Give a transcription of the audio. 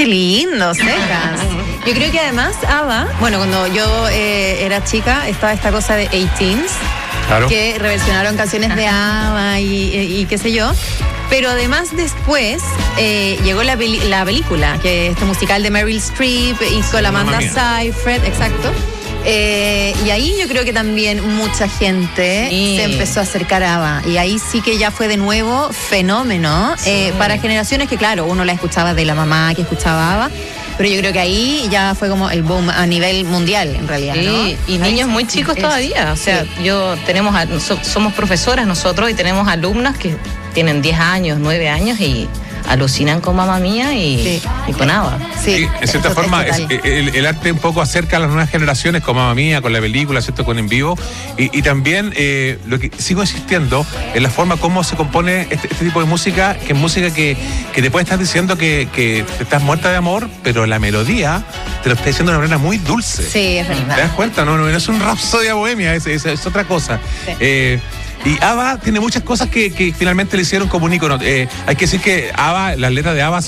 Qué lindo, secas. Yo creo que además ABBA, bueno, cuando yo era chica, estaba esta cosa de 18s, Claro. que reversionaron canciones de ABBA y qué sé yo. Pero además después llegó la película, que es este musical de Meryl Streep y con la Amanda Seyfried, exacto. Y ahí yo creo que también mucha gente se empezó a acercar a ABBA. Y ahí sí que ya fue de nuevo fenómeno para generaciones que, claro, uno la escuchaba de la mamá que escuchaba ABBA. Pero yo creo que ahí ya fue como el boom a nivel mundial, en realidad, ¿no? Y niños muy chicos todavía. O sea, somos profesoras nosotros y tenemos alumnas que tienen 10 años, 9 años y alucinan con Mamma Mía y con ABBA. Sí, en cierta forma el arte un poco acerca a las nuevas generaciones con Mamma Mía, con la película, ¿cierto? Con en vivo. Y también lo que sigo insistiendo es la forma como se compone este tipo de música, que es música que te puede estar diciendo que estás muerta de amor, pero la melodía te lo está diciendo de una manera muy dulce. Sí, es verdad. ¿Te das cuenta? No es un Rapsodia Bohemia, es otra cosa. Sí. Y ABBA tiene muchas cosas que finalmente le hicieron como un ícono. Hay que decir que ABBA, las letras de ABBA